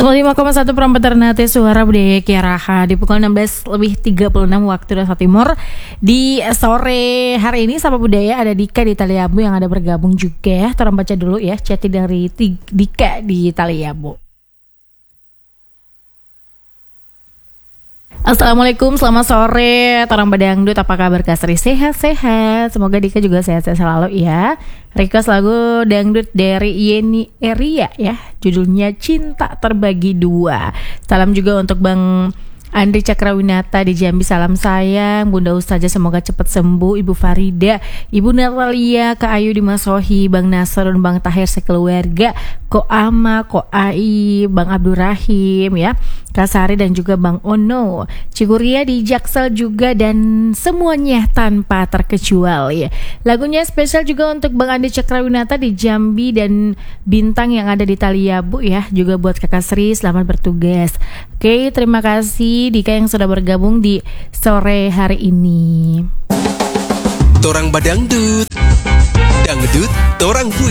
105,1 Perempat Ternate Suara Budaya Kiaraha di pukul 16:36 waktu Indonesia Timur. Di sore hari ini Sapa Budaya ada Dika di Taliabu yang ada bergabung juga ya. Tolong baca dulu ya chatting dari Dika di Taliabu. Assalamualaikum, selamat sore Torang Badangdut, apa kabar Kasri? Sehat-sehat, semoga Dika juga sehat-sehat selalu ya. Request lagu dangdut dari Yeni Eria ya, judulnya Cinta Terbagi Dua. Salam juga untuk Bang Andri Cakrawinata di Jambi, salam sayang. Bunda Ustazah semoga cepat sembuh. Ibu Farida, Ibu Natalia, Kak Ayu di Masohi, Bang Nasrun, Bang Tahir sekeluarga, Ko Ama, Ko Ai, Bang Abdul Rahim ya, Kak Sari dan juga Bang Ono, Cikuria di Jaksel juga, dan semuanya tanpa terkecuali. Lagunya spesial juga untuk Bang Andri Cakrawinata di Jambi dan Bintang yang ada di Taliabu ya, juga buat Kakak Sri, selamat bertugas. Oke, terima kasih Dika yang sudah bergabung di sore hari ini. Torang Badangdut, dangdut torang punya.